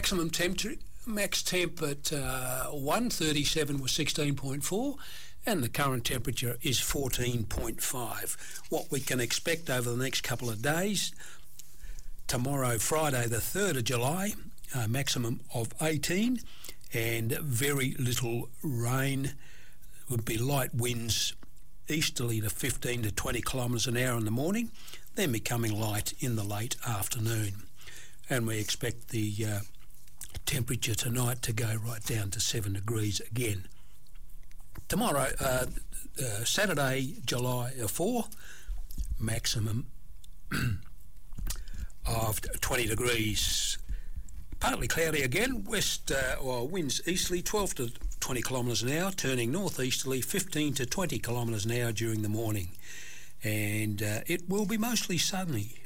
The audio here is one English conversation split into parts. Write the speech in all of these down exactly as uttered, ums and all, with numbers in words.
maximum temp- max temp at uh, one thirty-seven was sixteen point four, and the current temperature is fourteen point five. What we can expect over the next couple of days: tomorrow, Friday the third of July, a maximum of eighteen, and very little rain. Would be light winds easterly to fifteen to twenty kilometres an hour in the morning, then becoming light in the late afternoon. And we expect the uh, temperature tonight to go right down to seven degrees again. Tomorrow, uh, uh, Saturday, July fourth, maximum of twenty degrees. Partly cloudy again, west uh, or winds easterly twelve to twenty kilometres an hour, turning northeasterly fifteen to twenty kilometres an hour during the morning. And uh, it will be mostly sunny.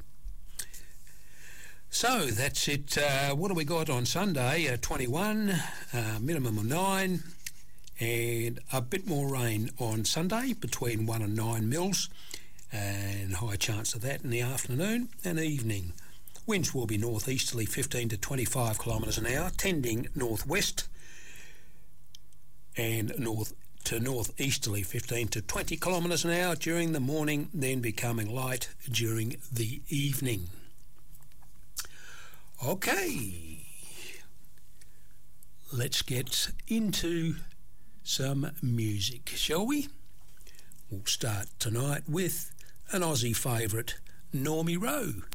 So that's it. Uh, what do we got on Sunday? Uh, twenty-one, uh, minimum of nine, and a bit more rain on Sunday, between one and nine mils, and high chance of that in the afternoon and evening. Winds will be northeasterly fifteen to twenty-five kilometres an hour, tending northwest, and north to northeasterly fifteen to twenty kilometres an hour during the morning, then becoming light during the evening. Okay, let's get into some music, shall we? We'll start tonight with an Aussie favourite, Normie Rowe.